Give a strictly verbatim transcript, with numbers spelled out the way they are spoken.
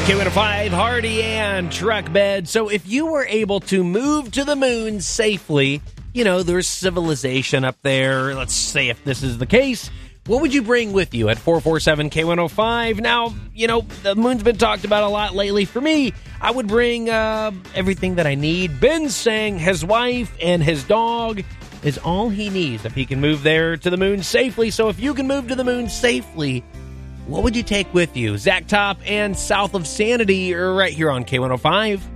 K one oh five, Hardy and Truck Bed. So if you were able to move to the moon safely, you know, there's civilization up there. Let's say if this is the case, what would you bring with you at four four seven K one oh five? Now, you know, the moon's been talked about a lot lately. For me, I would bring uh, everything that I need. Ben's saying his wife and his dog is all he needs if he can move there to the moon safely. So if you can move to the moon safely, what would you take with you? Zach Top and South of Sanity are right here on K one oh five.